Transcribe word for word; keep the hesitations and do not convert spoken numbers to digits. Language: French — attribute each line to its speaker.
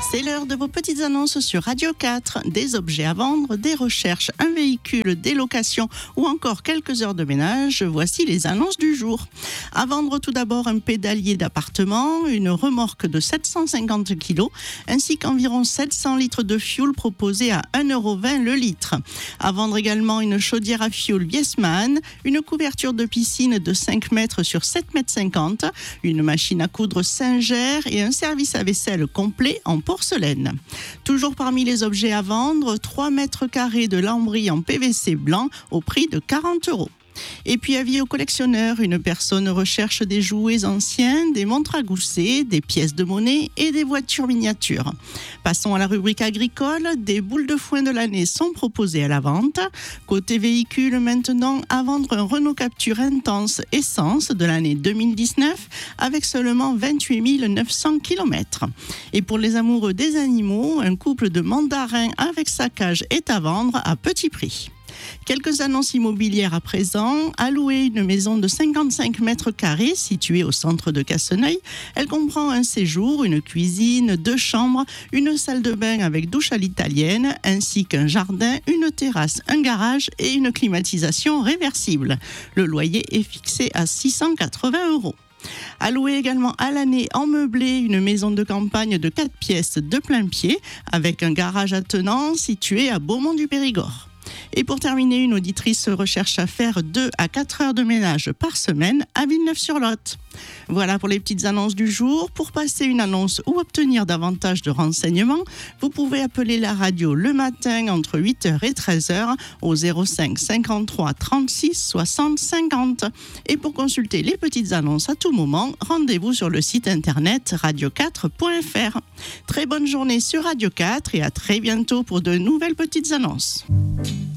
Speaker 1: C'est l'heure de vos petites annonces sur Radio quatre. Des objets à vendre, des recherches, un véhicule, des locations ou encore quelques heures de ménage. Voici les annonces du jour. À vendre tout d'abord un pédalier d'appartement, une remorque de sept cent cinquante kilos ainsi qu'environ sept cents litres de fioul proposé à un euro vingt le litre. À vendre également une chaudière à fioul Viessmann, une couverture de piscine de cinq mètres sur sept mètres cinquante, une machine à coudre Singer et un service à vaisselle complet en porcelaine. Toujours parmi les objets à vendre, trois mètres carrés de lambris en P V C blanc au prix de quarante euros. Et puis avis aux collectionneurs, une personne recherche des jouets anciens, des montres à gousset, des pièces de monnaie et des voitures miniatures. Passons à la rubrique agricole, des boules de foin de l'année sont proposées à la vente. Côté véhicule maintenant, à vendre un Renault Captur Intense Essence de l'année deux mille dix-neuf avec seulement vingt-huit mille neuf cents kilomètres. Et pour les amoureux des animaux, un couple de mandarins avec sa cage est à vendre à petit prix. Quelques annonces immobilières à présent. À louer une maison de cinquante-cinq mètres carrés située au centre de Casseneuil. Elle comprend un séjour, une cuisine, deux chambres, une salle de bain avec douche à l'italienne, ainsi qu'un jardin, une terrasse, un garage et une climatisation réversible. Le loyer est fixé à six cent quatre-vingts euros. À louer également à l'année en meublé une maison de campagne de quatre pièces de plein pied avec un garage attenant situé à Beaumont-du-Périgord. Et pour terminer, une auditrice recherche à faire deux à quatre heures de ménage par semaine à Villeneuve-sur-Lot. Voilà pour les petites annonces du jour. Pour passer une annonce ou obtenir davantage de renseignements, vous pouvez appeler la radio le matin entre huit heures et treize heures au zéro cinq cinquante-trois trente-six soixante cinquante. Et pour consulter les petites annonces à tout moment, rendez-vous sur le site internet radio quatre point f r. Très bonne journée sur Radio quatre et à très bientôt pour de nouvelles petites annonces.